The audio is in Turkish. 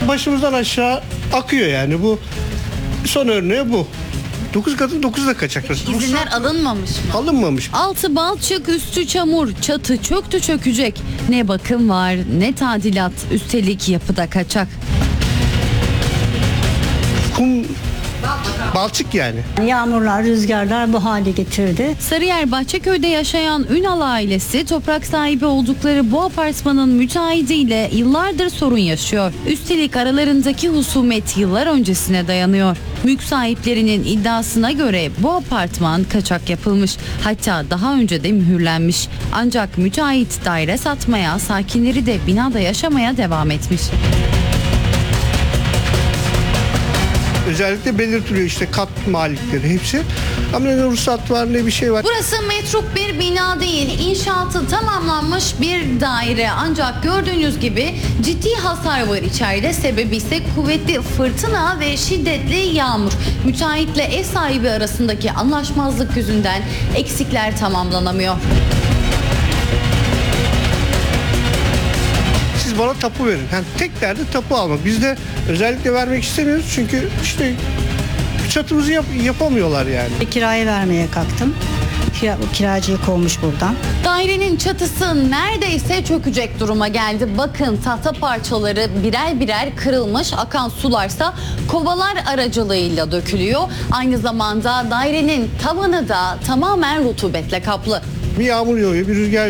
başımızdan aşağı akıyor yani. Bu son örneği bu. 9 kadın 9 da kaçak. İzinler alınmamış mı? Alınmamış. Altı balçık, üstü çamur, çatı çöktü çökecek. Ne bakım var, ne tadilat, üstelik yapıda kaçak. Kum, balçık yani. Yağmurlar, rüzgarlar bu hale getirdi. Sarıyer Bahçeköy'de yaşayan Ünal ailesi toprak sahibi oldukları bu apartmanın müteahhidiyle yıllardır sorun yaşıyor. Üstelik aralarındaki husumet yıllar öncesine dayanıyor. Mülk sahiplerinin iddiasına göre bu apartman kaçak yapılmış. Hatta daha önce de mühürlenmiş. Ancak müteahhit daire satmaya, sakinleri de binada yaşamaya devam etmiş. Özellikle belirtiliyor işte kat malikleri hepsi. Ama ne ruhsat var ne bir şey var. Burası metruk bir bina değil, inşaatı tamamlanmış bir daire. Ancak gördüğünüz gibi ciddi hasar var içeride. Sebebi ise kuvvetli fırtına ve şiddetli yağmur. Müteahhitle ev sahibi arasındaki anlaşmazlık yüzünden eksikler tamamlanamıyor. Siz bana tapu verin. Yani tek derdi tapu almak. Biz de özellikle vermek istemiyoruz çünkü işte çatımızı yapamıyorlar yani. Kiraya vermeye kalktım. Kiracıyı kovmuş buradan. Dairenin çatısı neredeyse çökecek duruma geldi. Bakın tahta parçaları birer birer kırılmış, akan sularsa kovalar aracılığıyla dökülüyor. Aynı zamanda dairenin tavanı da tamamen rutubetle kaplı. Bir yağmur yağıyor, bir rüzgar